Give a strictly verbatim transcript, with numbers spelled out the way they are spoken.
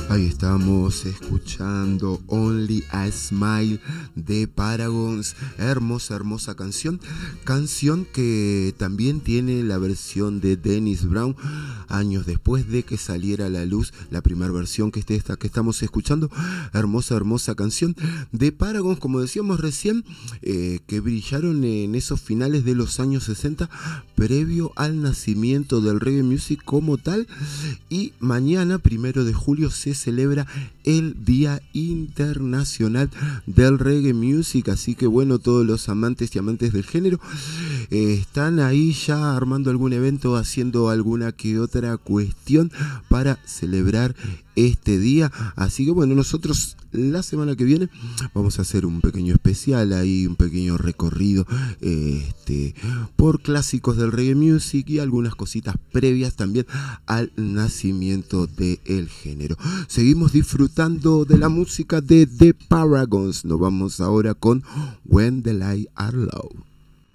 Ahí estamos escuchando Only a Smile de Paragons. Hermosa, hermosa canción. Canción que también tiene la versión de Dennis Brown años después de que saliera a la luz la primera versión que, este, esta, que estamos escuchando. Hermosa, hermosa canción de Paragons, como decíamos recién, eh, que brillaron en esos finales de los años sesenta, previo al nacimiento del reggae music como tal. Y mañana, primero de julio, se celebra el Día Internacional del Reggae Music, así que bueno, todos los amantes y amantes del género eh, están ahí ya armando algún evento, haciendo alguna que otra cuestión para celebrar este día. Así que bueno, nosotros la semana que viene vamos a hacer un pequeño especial ahí, un pequeño recorrido este, por clásicos del reggae music y algunas cositas previas también al nacimiento del género. Seguimos disfrutando de la música de The Paragons. Nos vamos ahora con When the Lights Are Low.